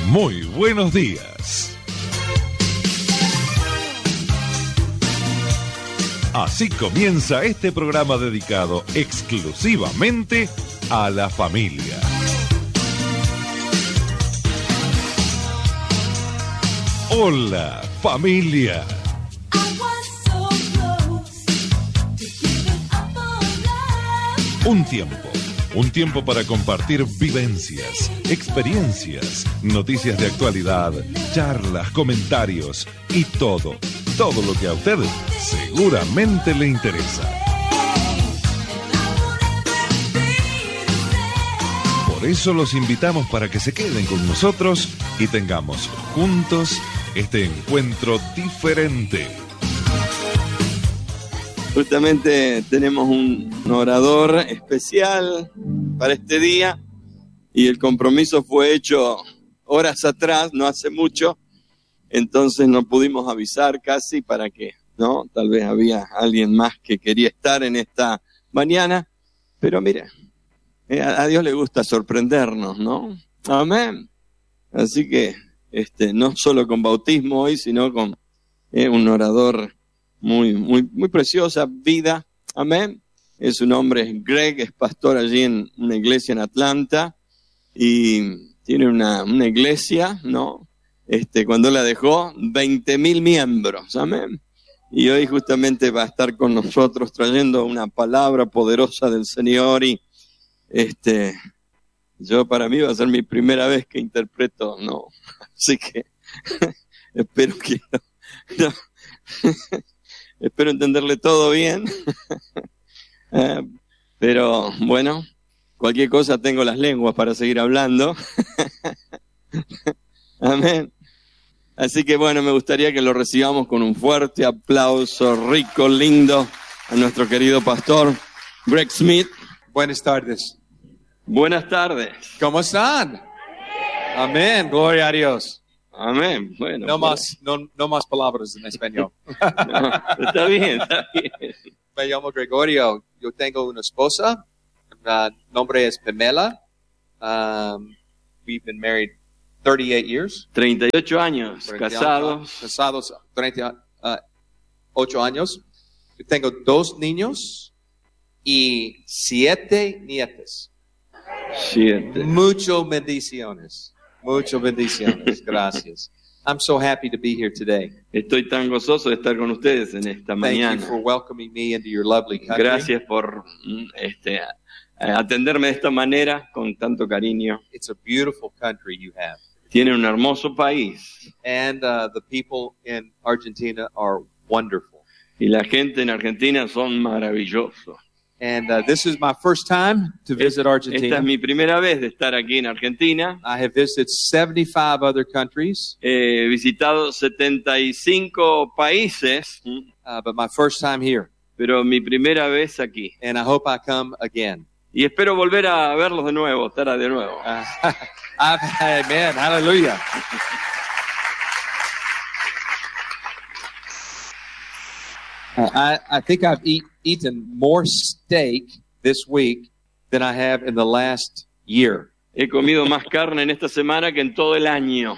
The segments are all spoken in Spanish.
Muy buenos días. Así comienza este programa dedicado exclusivamente a la familia. Hola, familia. Un tiempo para compartir vivencias, experiencias, noticias de actualidad, charlas, comentarios y todo lo que a usted seguramente le interesa. Por eso los invitamos para que se queden con nosotros y tengamos juntos este encuentro diferente. Justamente tenemos un orador especial para este día y el compromiso fue hecho horas atrás, no hace mucho, entonces no pudimos avisar casi para que, ¿no? Tal vez había alguien más que quería estar en esta mañana, pero mire, a Dios le gusta sorprendernos, ¿no? Amén. Así que no solo con bautismo hoy, sino con un orador muy preciosa vida, amén. Su nombre es Greg, es pastor allí en una iglesia en Atlanta y tiene una iglesia, ¿no? Cuando la dejó, 20,000 miembros, amén. Y hoy justamente va a estar con nosotros trayendo una palabra poderosa del Señor y para mí va a ser mi primera vez que interpreto, ¿no? Así que espero que no. Espero entenderle todo bien, pero bueno, cualquier cosa tengo las lenguas para seguir hablando. Amén. Así que bueno, me gustaría que lo recibamos con un fuerte aplauso, rico, lindo, a nuestro querido pastor Greg Smith. Buenas tardes. Buenas tardes. ¿Cómo están? Amén, gloria a Dios. Amén. Bueno, no más palabras en español. No, está bien. Me llamo Gregorio. Yo tengo una esposa. Nombre es Pamela. We've been married 38 years. 38 años, 38 casados. Casados 38 años. Yo tengo 2 niños y 7 nietas. 7. Muchas bendiciones. Muchas bendiciones. Gracias. I'm so happy to be here today. Estoy tan gozoso de estar con ustedes en esta mañana. Thank you for welcoming me into your lovely country. Gracias por atenderme de esta manera con tanto cariño. It's a beautiful country you have. Tiene un hermoso país. And the people in Argentina are wonderful. Y la gente en Argentina son maravillosos. And this is my first time to visit Argentina. Esta es mi primera vez de estar aquí en Argentina. I have visited 75 other countries. He visitado 75 países. But my first time here. Pero mi primera vez aquí. And I hope I come again. Y espero volver a verlos de nuevo, estar de nuevo. Amen. Hallelujah. I think I've eaten more steak this week than I have in the last year. He comido más carne en esta semana que en todo el año.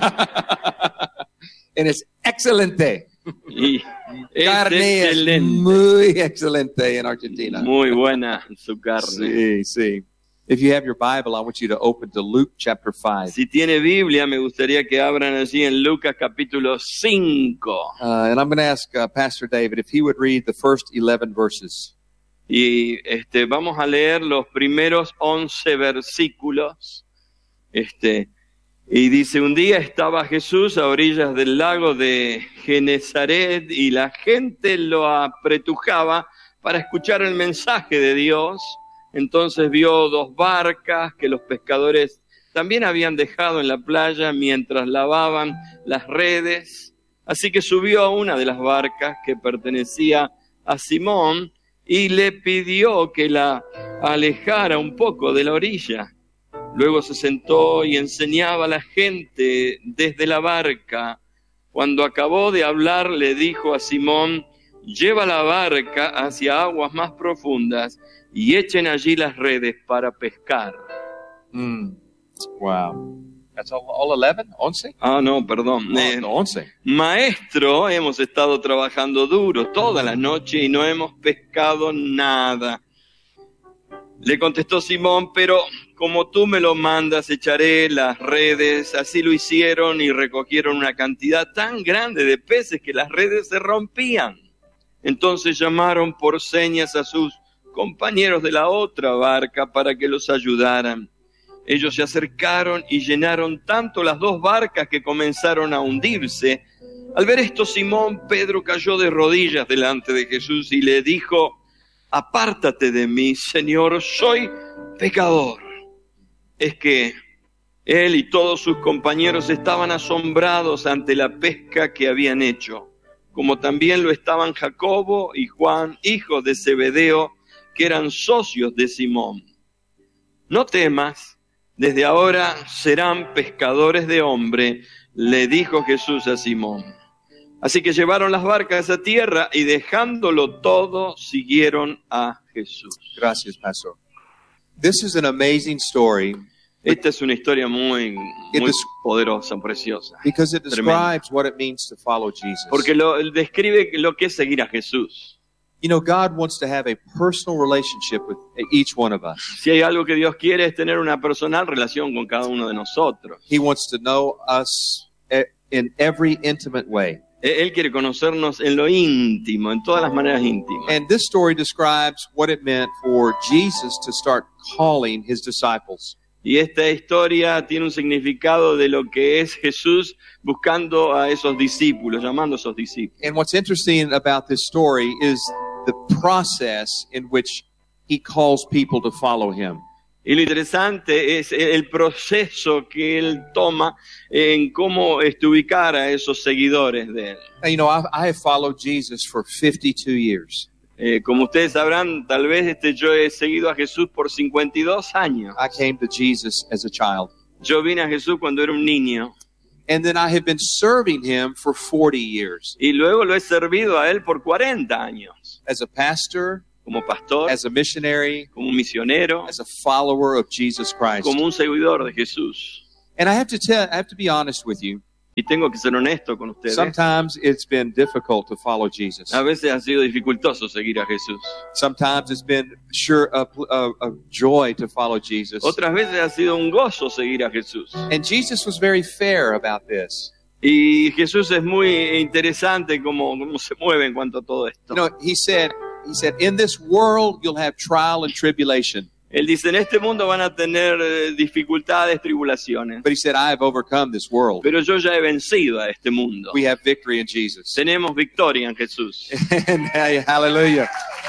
And it's excelente. Y Carne es excelente. muy excelente en Argentina. Muy buena su carne. Sí. If you have your Bible, I want you to open to Luke chapter 5. Si tiene Biblia, me gustaría que abran allí en Lucas capítulo 5. And I'm going to ask Pastor David if he would read the first 11 verses. Y vamos a leer los primeros 11 versículos. Y dice, un día estaba Jesús a orillas del lago de Genezaret y la gente lo apretujaba para escuchar el mensaje de Dios. Entonces vio 2 barcas que los pescadores también habían dejado en la playa mientras lavaban las redes. Así que subió a una de las barcas que pertenecía a Simón y le pidió que la alejara un poco de la orilla. Luego se sentó y enseñaba a la gente desde la barca. Cuando acabó de hablar, le dijo a Simón, lleva la barca hacia aguas más profundas y echen allí las redes para pescar. Wow. That's all 11? 11? Ah, no, perdón. No, 11. Maestro, hemos estado trabajando duro toda la noche y no hemos pescado nada. Le contestó Simón, pero como tú me lo mandas, echaré las redes. Así lo hicieron y recogieron una cantidad tan grande de peces que las redes se rompían. Entonces llamaron por señas a sus compañeros de la otra barca para que los ayudaran. Ellos se acercaron y llenaron tanto las dos barcas que comenzaron a hundirse. Al ver esto, Simón Pedro cayó de rodillas delante de Jesús y le dijo: apártate de mí, Señor, soy pecador. Es que él y todos sus compañeros estaban asombrados ante la pesca que habían hecho, como también lo estaban Jacobo y Juan, hijos de Zebedeo, que eran socios de Simón. No temas, desde ahora serán pescadores de hombre, le dijo Jesús a Simón. Así que llevaron las barcas a tierra y dejándolo todo, siguieron a Jesús. Gracias, Pastor. This is an amazing story. Esta es una historia muy poderosa, preciosa. Because it Tremenda. describes what it means to follow Jesus. Porque describe lo que es seguir a Jesús. You know, God wants to have a personal relationship with each one of us. Si hay algo que Dios quiere es tener una personal relación con cada uno de nosotros. He wants to know us in every intimate way. Él quiere conocernos en lo íntimo, en todas las maneras íntimas. And this story describes what it meant for Jesus to start calling his disciples. Y esta historia tiene un significado de lo que es Jesús buscando a esos discípulos, llamando a esos discípulos. And what's interesting about this story is the process in which he calls people to follow him. Y lo interesante es el proceso que él toma en cómo ubicar a esos seguidores de él. Now, you know, I have followed Jesus for 52 years. Como ustedes sabrán, tal vez yo he seguido a Jesús por 52 años. I came to Jesus as a child. Yo vine a Jesús cuando era un niño. And then I have been serving him for 40 years. Y luego lo he servido a él por 40 años. As a pastor, como pastor, as a missionary, como un misionero, as a follower of Jesus Christ. como un seguidor de Jesús. And I have to be honest with you. Y tengo que ser honesto con ustedes. Sometimes it's been difficult to follow Jesus. A veces ha sido dificultoso seguir a Jesús. Sometimes it's been a joy to follow Jesus. Otras veces ha sido un gozo seguir a Jesús. And Jesus was very fair about this. Y Jesús es muy interesante cómo se mueve en cuanto a todo esto. You know, he said, in this world you'll have trial and tribulation. Él dice, en este mundo van a tener dificultades, tribulaciones. But he said, I have overcome this world. Pero yo ya he vencido a este mundo. We have victory in Jesus. Tenemos victoria en Jesús. And, hallelujah.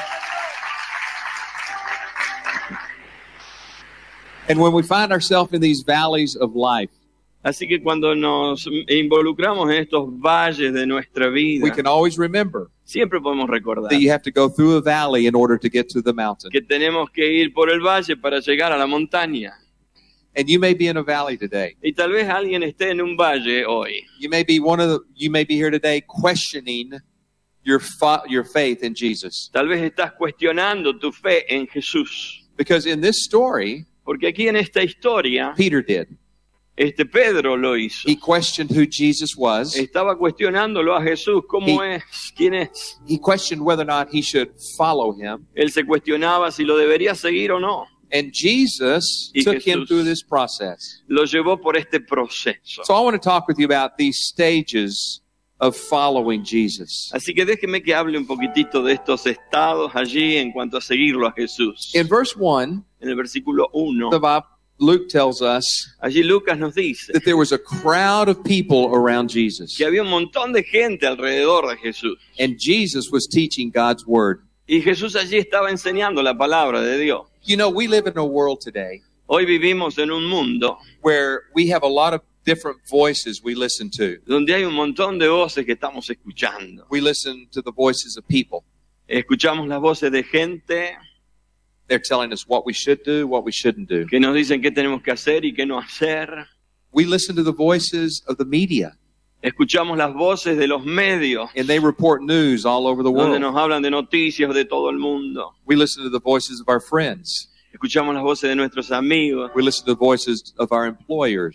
And when we find ourselves in these valleys of life, así que cuando nos involucramos en estos valles de nuestra vida, we can always remember siempre podemos recordar that you have to go through a valley in order to get to the mountain. Que tenemos que ir por el valle para llegar a la montaña. And you may be in a valley today. Y tal vez alguien esté en un valle hoy. You may be here today questioning your faith in Jesus. Tal vez estás cuestionando tu fe en Jesús. Because in this story, porque aquí en esta historia, Peter did. Pedro lo hizo. He questioned who Jesus was. Estaba cuestionándolo a Jesús, ¿cómo es? ¿Quién es? He questioned whether or not he should follow him. Él se cuestionaba si lo debería seguir o no. And Jesus took him through this process. Lo llevó por este proceso. So I want to talk with you about these stages of following Jesus. Así que déjeme que hable un poquitito de estos estados allí en cuanto a seguirlo a Jesús. In verse 1, en el versículo 1, Luke tells us allí Lucas nos dice that there was a crowd of people around Jesus. Que había un montón de gente alrededor de Jesús. And Jesus was teaching God's word. Y Jesús allí estaba enseñando la palabra de Dios. You know, we live in a world today hoy vivimos en un mundo where we have a lot of different voices we listen to. Donde hay un montón de voces que estamos escuchando. We listen to the voices of people. Escuchamos las voces de gente. They're telling us what we should do, what we shouldn't do. Que nos dicen qué tenemos que hacer y qué no hacer. We listen to the voices of the media. Escuchamos las voces de los medios. And they report news all over the world. Donde nos hablan de noticias de todo el mundo. We listen to the voices of our friends. Escuchamos las voces de nuestros amigos. We listen to the voices of our employers.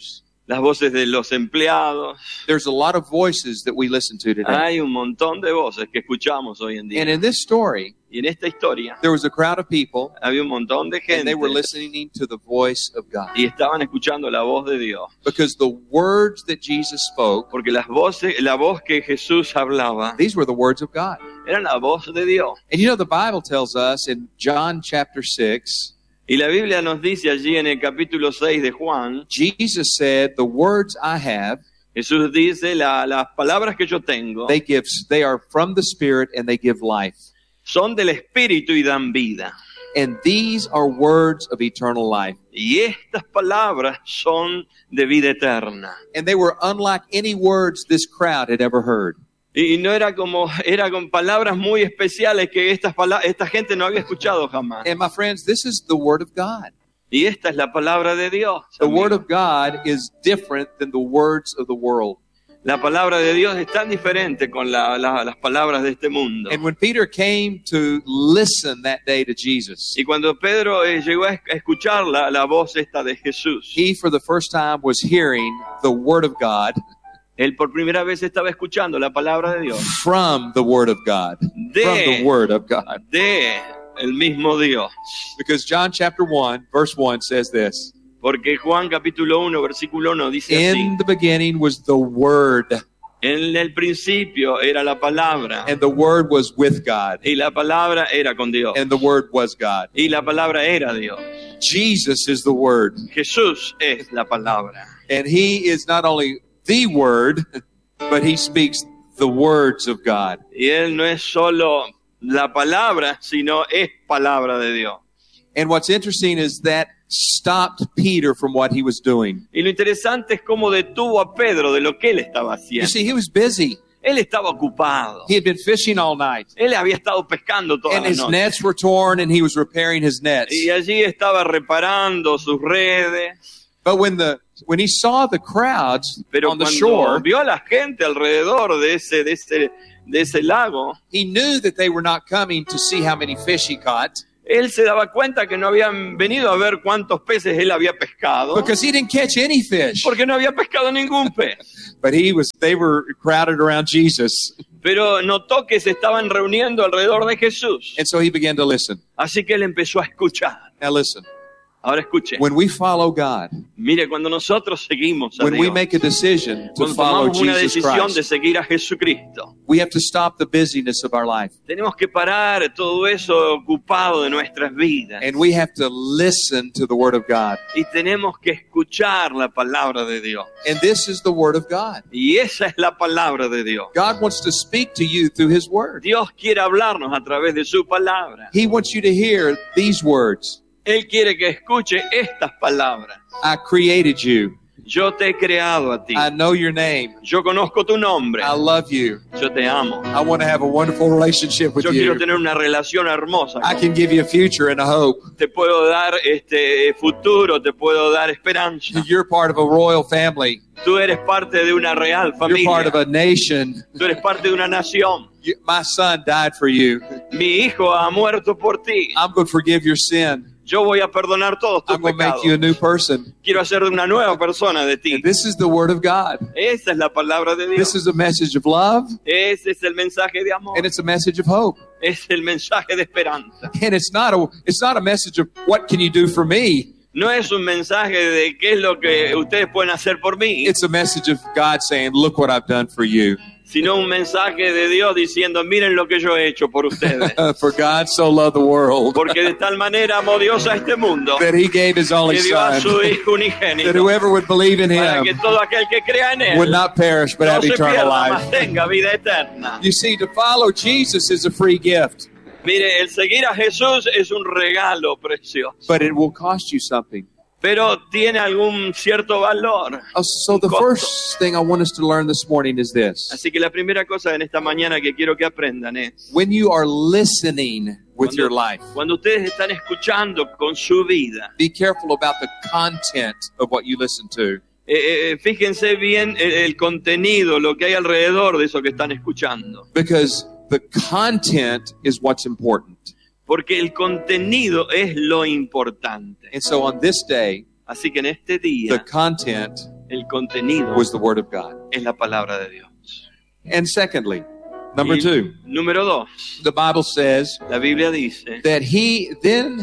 las voces de los empleados. There's a lot of voices that we listen to today. Hay un montón de voces que escuchamos hoy en día. And in this story, Y en esta historia there was a crowd of people, había un montón de and gente they were listening to the voice of God. y estaban escuchando la voz de Dios. Because the words that Jesus spoke, Porque la voz que Jesús hablaba these were the words of God. era la voz de Dios. And you know, the Bible tells us in John chapter 6, Y la Biblia nos dice allí en el capítulo 6 de Juan, Jesus said, the words I have, Jesús dice, las palabras que yo tengo they are from the Spirit and they give life. son del Espíritu y dan vida. And these are words of eternal life. Y estas palabras son de vida eterna. And they were unlike any words this crowd had ever heard. Y no era con palabras muy especiales que esta gente no había escuchado jamás. And my friends, this is the Word of God. Y esta es la palabra de Dios. The amigo. Word of God is different than the words of the world. La palabra de Dios es tan diferente con las palabras de este mundo. And when Peter came to listen that day to Jesus, Y cuando Pedro llegó a escuchar la voz esta de Jesús, he for the first time was hearing the Word of God él por primera vez estaba escuchando la palabra de Dios from the Word of God. From the Word of God. de el mismo Dios. Because John chapter 1, verse 1 says this. Porque Juan capítulo 1, versículo 1 dice así: In the beginning was the Word, en el principio era la palabra, and the Word was with God, y la palabra era con Dios, and the Word was God. y la palabra era Dios. Jesus is the Word, Jesús es la palabra. and He is not only the Word, but He speaks the words of God. Y Él no es solo la palabra, sino es palabra de Dios. And what's interesting is that stopped Peter from what he was doing. Y lo interesante es cómo detuvo a Pedro de lo que él estaba You haciendo. see, he was busy. Él estaba ocupado. He had been fishing all night, Él había estado pescando toda and la his noche. nets were torn, and he was repairing his nets. Y allí estaba reparando sus redes. But when he saw the crowds Pero on the cuando shore, vio a la gente alrededor de ese lago, he knew that they were not coming to see how many fish he caught, él se daba cuenta que no habían venido a ver cuántos peces él había pescado, because he didn't catch any fish. porque no había pescado ningún pez. But they were crowded around Jesus. Pero notó que se estaban reuniendo alrededor de Jesús. And so he began to listen. Así que él empezó a escuchar. Now listen, Ahora escuche. when we follow God, Mire, cuando nosotros seguimos a when we Dios, make a decision to cuando follow tomamos una Jesus decisión de Christ, seguir a Jesucristo, we have to stop the busyness of our life. tenemos que parar todo eso ocupado de nuestras vidas. And we have to listen to the Word of God. Y tenemos que escuchar la palabra de Dios. And this is the Word of God. Y esa es la palabra de Dios. God wants to speak to you through His Word. Dios quiere hablarnos a través de su palabra. He wants you to hear these words. Él quiere que escuche estas palabras. I created you. Yo te he creado a ti. I know your name. Yo conozco tu nombre. I love you. Yo te amo. I want to have a wonderful relationship with Yo quiero you. tener una relación hermosa. I can give you a future and a hope. Te puedo dar futuro, te puedo dar esperanza. You're part of a royal family. Tú eres parte de una real You're part familia. of a nation. Tú eres parte de una nación. My son died for you. Mi hijo ha muerto por ti. I'm going to forgive your sin. Yo voy a perdonar todos tus I'm going to make pecados. you a new person. Quiero hacer una nueva persona de ti. And this is the Word of God. Esa es la palabra de This Dios. is a message of love, Ese es el mensaje de amor. and it's a message of hope. Es el mensaje de esperanza. And it's not a message of what can you do for me. No es un mensaje de qué es lo que ustedes pueden hacer por mí, It's a message of God saying, look what I've done for you. sino un mensaje de Dios diciendo, miren lo que yo he hecho por ustedes. For God so loved the world Porque de tal manera amó Dios a este mundo, that He gave His only que dio a su Son, Hijo that unigénito, whoever would believe in para que Him todo aquel que crea en would Él not perish but no have se eternal pierda, mas life. tenga vida eterna. You see, to follow Jesus is a free gift, Mire, el seguir a Jesús es un regalo precioso, but it will cost you something. pero tiene algún cierto valor. So the first thing I want us to learn this morning is this. Así que la primera cosa en esta mañana que quiero que aprendan es, When you are listening with your life, cuando ustedes están escuchando con su vida, be careful about the content of what you listen to. fíjense bien el contenido, lo que hay alrededor de eso que están escuchando. Because the content is what's important. Porque el contenido es lo importante. And so on this day, Así que en este the día, content El contenido was the Word of God. es la palabra de Dios. And secondly, number Y 2, número 2, the Bible says la Biblia dice, that he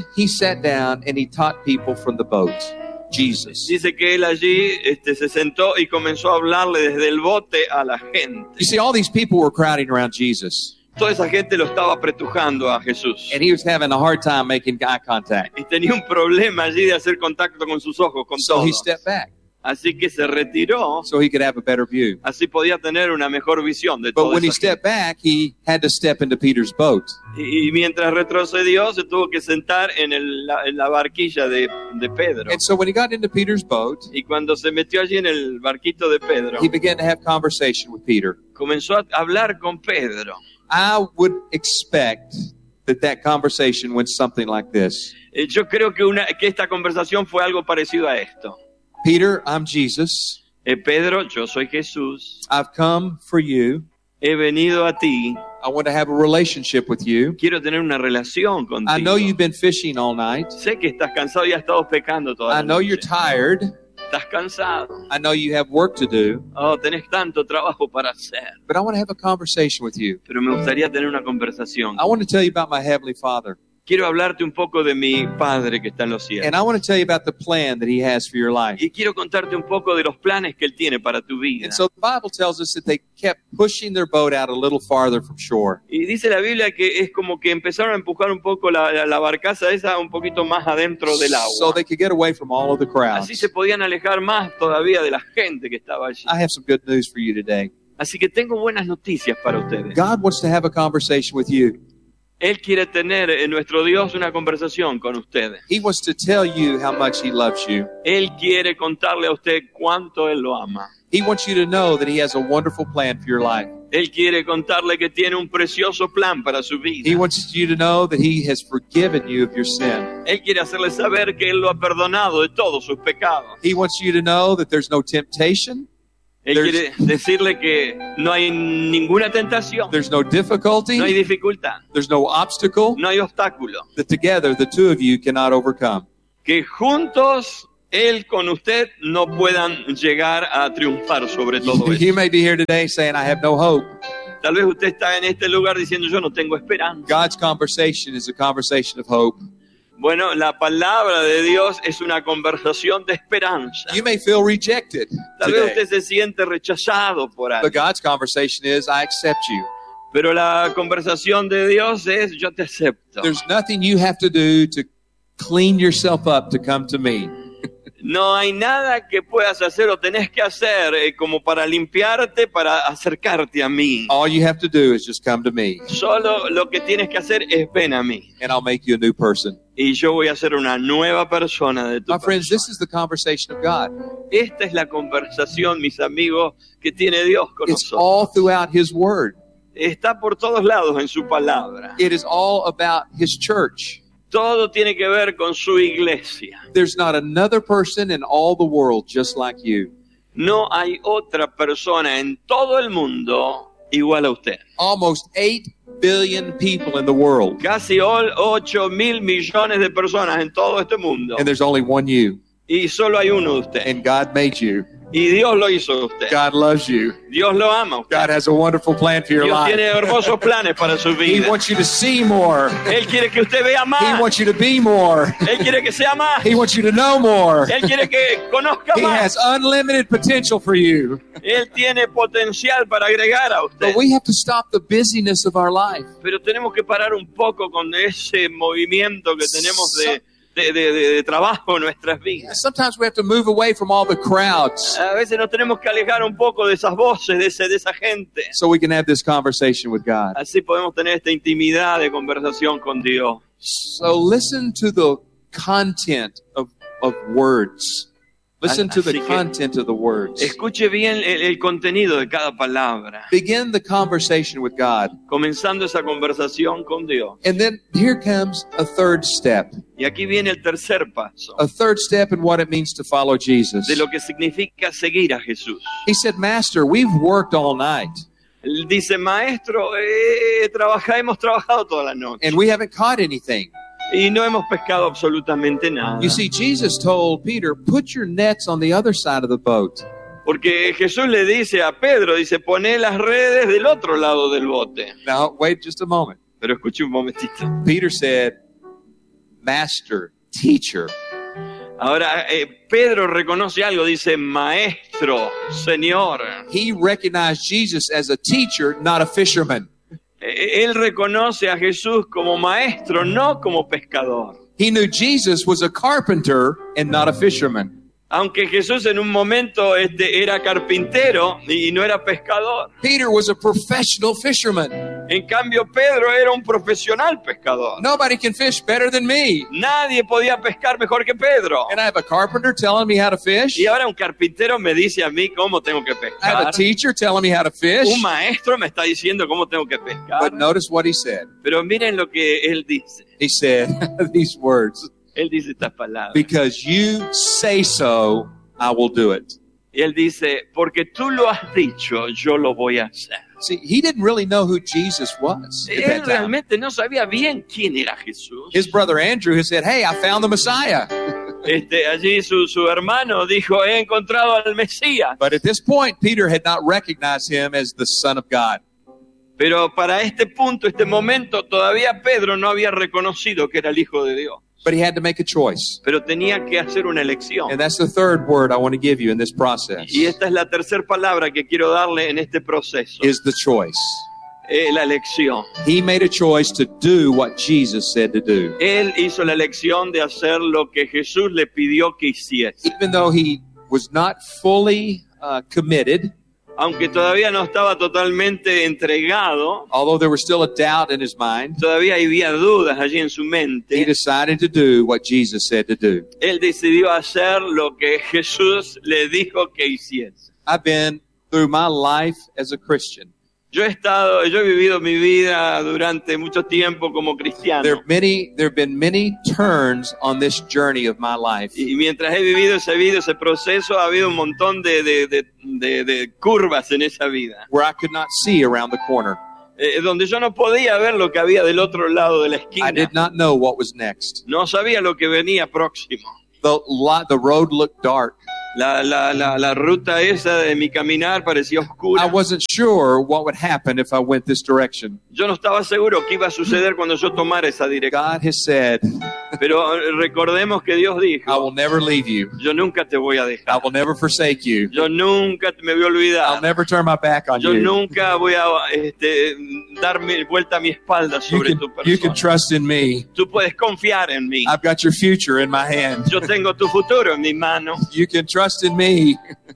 sat down and he taught people from the boat. Jesus. dice que él allí se sentó y comenzó a hablarle desde el bote a la gente. You see, all these people were crowding around Jesus, Toda esa gente lo estaba apretujando a Jesús. and he was having a hard time making eye contact. Y tenía un problema allí de hacer contacto con sus ojos, con So he todos. stepped back Así que se retiró, so he could have a better view. así podía tener una mejor visión de But todo when he eso. stepped back, he had to step into Peter's boat. Y mientras retrocedió, se tuvo que sentar en la barquilla de Pedro. And so when he got into Peter's boat, Y cuando se metió allí en el barquito de Pedro, he began to have conversation with Peter. comenzó a hablar con Pedro. I would expect that conversation went something like this. Yo creo que esta conversación fue algo parecido a esto. Peter, I'm Jesus. Pedro, yo soy Jesús. I've come for you. He venido a ti. I want to have a relationship with you. Quiero tener una relación contigo. I know you've been fishing all night. Sé que estás cansado y has estado pecando toda la I know you're noche. tired. Estás cansado. I know you have work to do. Oh, tenés tanto trabajo para hacer. But I want to have a conversation with you. Pero me gustaría tener una conversación. I want to tell you about my Heavenly Father. Quiero hablarte un poco de mi Padre que está en los cielos. And I want to tell you about the plan that He has for your life. Y quiero contarte un poco de los planes que Él tiene para tu vida. And so the Bible tells us that they kept pushing their boat out a little farther from shore. Y dice la Biblia que es como que empezaron a empujar un poco la barcaza esa un poquito más adentro del So agua. they could get away from all of the crowds. Así se podían alejar más todavía de la gente que estaba allí. I have some good news for you today. Así que tengo buenas noticias para ustedes. God wants to have a conversation with you. Él quiere tener en nuestro Dios una conversación con ustedes. He wants to tell you how much He loves you. Él quiere contarle a usted cuánto Él lo ama. He wants you to know that He has a wonderful plan for your life. Él quiere contarle que tiene un precioso plan para su vida. He wants you to know that He has forgiven you of your sin. Él quiere hacerle saber que Él lo ha perdonado de todos sus pecados. He wants you to know that there's no temptation, Él quiere decirle que no hay ninguna tentación, there's no difficulty, no hay dificultad, there's no obstacle no hay obstáculo. that together the two of you cannot overcome. Que juntos Él con usted no puedan llegar a triunfar sobre todo You eso. may be here today saying, I have no hope. Tal vez usted está en este lugar diciendo yo no tengo esperanza. God's conversation is a conversation of hope. Bueno, la palabra de Dios es una conversación de esperanza. You may feel rejected Tal vez today, usted se siente rechazado por algo. but God's conversation is, I accept you. Pero la conversación de Dios es yo te acepto. There's nothing you have to do to clean yourself up to come to me. No hay nada que puedas hacer o tenés que hacer como para limpiarte, para acercarte a mí. All you have to do is just come to me, Solo lo que tienes que hacer es ven a mí. and I'll make you a new person. Y yo voy a ser una nueva persona de tu My friends, persona. this is the conversation of God. Esta es la conversación, mis amigos, que tiene Dios con It's nosotros. all throughout His Word. Está por todos lados en su palabra. It is all about His church. Todo tiene que ver con su iglesia. There's not another person in all the world just like you. No hay otra persona en todo el mundo igual a usted. Almost 8 billion people in the world, Casi 8.000 millones de personas en todo este mundo. and there's only one you. Y solo hay uno de usted. And God made you. Y Dios lo hizo de usted. God loves you. Dios lo ama a usted. God has a wonderful plan for your Dios life. tiene hermosos planes para su He vida. wants you to see more. Él quiere que usted vea He más. wants you to be more. Él quiere que sea más. He wants you to know more. Él quiere que conozca He más. has unlimited potential for you. Él tiene potencial para agregar a usted. But we have to stop the busyness of our life. Pero tenemos que parar un poco con ese movimiento que tenemos de trabajo en nuestras vidas. Sometimes we have to move away from all the crowds A veces nos tenemos que alejar un poco de esas voces, de esa gente. so we can have this conversation with God. Así podemos tener esta intimidad de conversación con Dios. So listen to the content of words. Listen to the Así que- content of the words. Escuche bien el contenido de cada palabra. Begin the conversation with God. Comenzando esa conversación con Dios. And then here comes a third step. Y aquí viene el tercer paso A third step in what it means to follow Jesus. de lo que significa seguir a Jesús. He said, Master, we've worked all night Él dice, maestro, hemos trabajado toda la noche and we haven't caught anything. y no hemos pescado absolutamente nada. You see, Jesus told Peter, put your nets on the other side of the boat. Porque Jesús le dice a Pedro, dice, poné las redes del otro lado del bote. Now, wait just a moment. Pero escuche un momentito. Peter said, Master, teacher. Ahora, Pedro reconoce algo, dice, maestro, señor. He recognized Jesus as a teacher, not a fisherman. Él reconoce a Jesús como maestro, no como pescador. He knew Jesus was a carpenter and not a fisherman. Aunque Jesús en un momento era carpintero y no era pescador. Peter was a professional fisherman. En cambio, Pedro era un profesional pescador. Nobody can fish better than me. Nadie podía pescar mejor que Pedro. And I have a carpenter telling me how to fish. Y ahora un carpintero me dice a mí cómo tengo que I have a pescar. teacher telling me how to fish. Un maestro me está diciendo cómo tengo que pescar. But notice what he said. Pero miren lo que él dice. He said these words, Él dice estas palabras. because you say so, I will do it. Y él dice, porque tú lo has dicho, yo lo voy a hacer. See, he didn't really know who Jesus was at Él that time. realmente no sabía bien quién era Jesús. His brother Andrew had said, hey, I found the Messiah. Allí su hermano dijo, he encontrado al Mesías. But at this point, Peter had not recognized him as the Son of God. Pero para este punto, este momento, todavía Pedro no había reconocido que era el Hijo de Dios. But he had to make a choice. Pero tenía que hacer una elección. And that's the third word I want to give you in this process, Y esta es la tercera palabra que quiero darle en este proceso. is the choice. La elección. He made a choice to do what Jesus said to do. Él hizo la elección de hacer lo que Jesús le pidió que hiciese. Even though he was not fully committed, Aunque todavía no estaba totalmente entregado, although there was still a doubt in his mind, todavía había dudas allí en su he mente. decided to do what Jesus said to do. Él decidió hacer lo que Jesús le dijo que hiciese. I've been through my life as a Christian. Yo he vivido mi vida durante mucho tiempo como There cristiano. have been many turns on this journey of my life. Y mientras he vivido ese proceso, ha habido un montón de curvas en esa vida. Where I could not see around the corner. Donde yo no podía ver lo que había del otro lado de la I esquina. did not know what was next. No sabía lo que venía próximo. The road looked dark. La ruta esa de mi caminar parecía I oscura. wasn't sure what would happen if I went this direction. Yo no estaba seguro qué iba a suceder cuando yo tomara esa dirección. God has said, Pero recordemos que Dios I dijo, will never leave you. yo nunca te voy a I dejar. will never forsake you. Yo nunca me voy a I'll olvidar. never turn my back on Yo you. nunca voy a darme vuelta a mi espalda sobre tu You can persona. trust in me. Tú puedes confiar en mí. I've got your future in my hand. Yo tengo tu futuro en mis manos. You can trust in me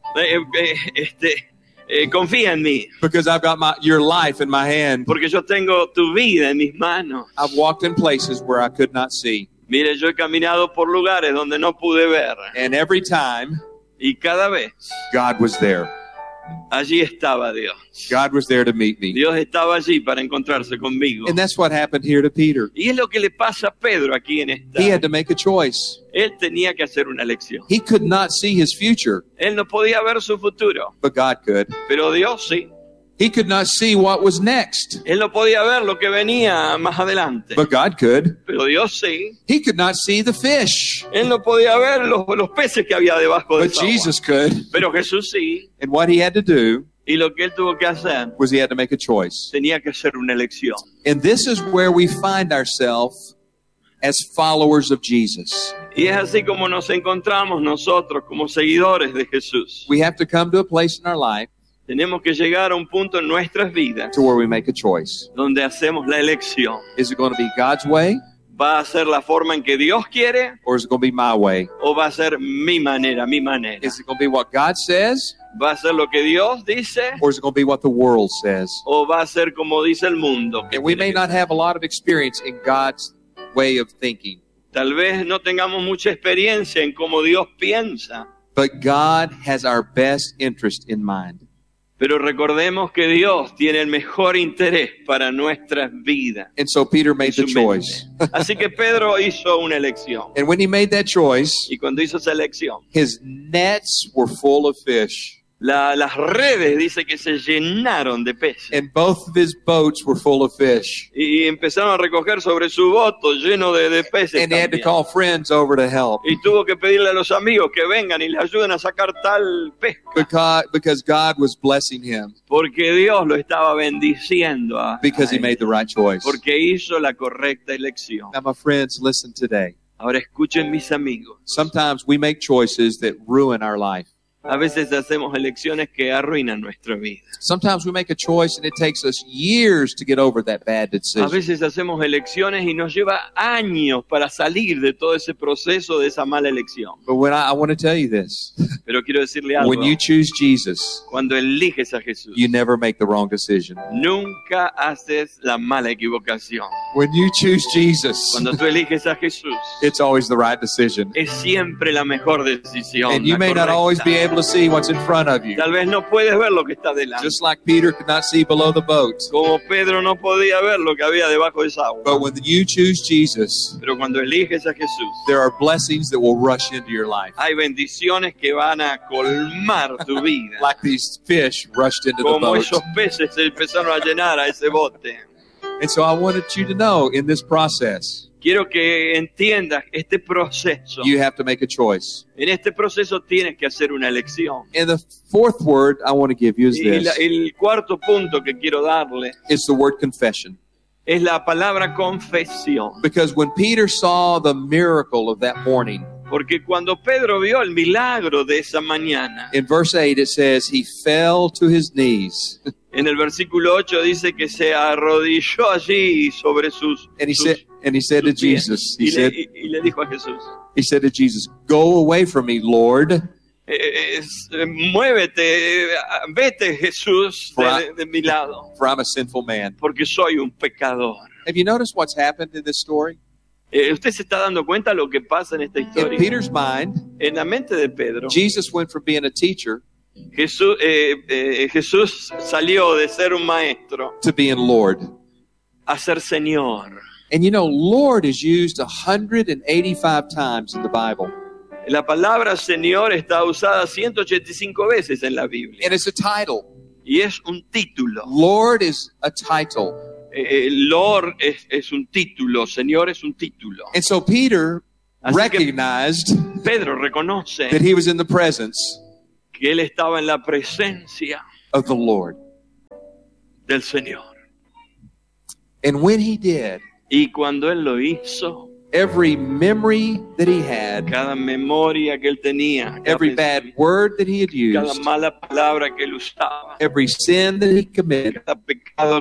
Confía en mí, because I've got your life in my hand. porque yo tengo tu vida en mis manos. I've walked in places where I could not see. Mire, yo he caminado por lugares donde no pude ver. And every time, Y cada vez God was there. allí estaba Dios. God was there to meet me. Dios estaba allí para encontrarse conmigo. And that's what happened here to Peter. Y es lo que le pasa a Pedro aquí en He had esta. to make a choice. Él tenía que hacer una elección. He could not see his future, Él no podía ver su futuro, but God could. pero Dios sí. He could not see what was next, Él no podía ver lo que venía más adelante, but God could. pero Dios sí. He could not see the fish, Él no podía ver los peces que había debajo de but esa agua, Jesus could. pero Jesús sí. And what he had to do Y lo que él tuvo que hacer, was he had to make a choice. tenía que hacer una elección. And this is where we find ourselves as followers of Jesus. Y es así como nos encontramos nosotros como seguidores de Jesús. We have to come to a place in our life Tenemos que llegar a un punto en nuestras vidas to where we make a choice. donde hacemos la elección. Is it going to be God's way, ¿Va a ser la forma en que Dios quiere or is it going to be my way? o va a ser mi manera, mi manera? Is it going to be what God says, ¿Va a ser lo que Dios dice or is it going to be what the world says? o va a ser como dice el mundo? que And we tiene may que not ser? have a lot of experience in God's way of thinking, Tal vez no tengamos mucha experiencia en cómo Dios piensa, but God has our best interest in mind. pero recordemos que Dios tiene el mejor interés para nuestras vidas. And so Peter made en the su choice. mente. Así que Pedro hizo una elección. And when he made that choice, Y cuando hizo esa elección, his nets were full of fish. Las redes, dice que se llenaron de peces. And both of his boats were full of fish. Y empezaron a recoger sobre su boto lleno de peces. And he had to también. call friends over to help. Y tuvo que pedirle a los amigos que vengan y le ayuden a sacar tal pesca. Because God was blessing him. Porque Dios lo estaba bendiciendo. Because he él. made the right choice. Porque hizo la correcta elección. Now, my friends, listen today. Ahora escuchen, mis amigos. Sometimes we make choices that ruin our life. A veces hacemos elecciones que arruinan nuestra vida. Sometimes we make a choice and it takes us years to get over that bad A decision. veces hacemos elecciones y nos lleva años para salir de todo ese proceso de esa mala elección. But when I want to tell you this, Pero quiero decirle algo. when you choose Jesus, Cuando eliges a Jesús, you never make the wrong decision. nunca haces la mala equivocación. When you choose Jesus, Cuando tú eliges a Jesús, it's always the right decision. es siempre la mejor decisión. And you la may not correcta. always be able to see what's in front of you. Tal vez no puedes ver lo que está delante. Just like Peter could not see below the boat. Como Pedro no podía ver lo que había debajo de esa agua. But when you choose Jesus, Pero cuando eliges a Jesús, there are blessings that will rush into your life. hay bendiciones que van a colmar tu vida. Like these fish rushed into the Como boat. esos peces se empezaron a llenar a ese bote. And so I wanted you to know in this process, Quiero que entiendas este proceso. you have to make a choice. En este proceso tienes que hacer una elección. And the fourth word I want to give you is Y this. el cuarto punto que quiero darle It's the word confession. es la palabra confesión. Because when Peter saw the miracle of that morning, Porque cuando Pedro vio el milagro de esa mañana, in verse 8 it says he fell to his knees. en el versículo 8 dice que se arrodilló allí sobre sus, And he sus- said to sus pies. Jesus, y le dijo a Jesús, he said to Jesus, "Go away from me, Lord, muévete, vete Jesús de mi lado, for I'm a sinful man." porque soy un pecador. Have you noticed what's happened in this story? ¿Usted se está dando cuenta lo que pasa en esta In historia? Peter's mind, En la mente de Pedro, Jesus went from being a teacher Jesús salió de ser un maestro to being Lord. a ser Señor. And you know, Lord is used 185 times in the Bible. La palabra Señor está usada 185 veces en la Biblia. And it's a title. Y es un título. Lord is a title. Lord es un título, Señor es un título. And so Peter Así que recognized Pedro reconoce that he was in the presence que él estaba en la presencia of the Lord. del Señor. And when he did, Y cuando él lo hizo, every memory that he had, cada memoria que él tenía, cada every bad word that he had cada used, mala palabra que él usaba, every sin that he committed, cada pecado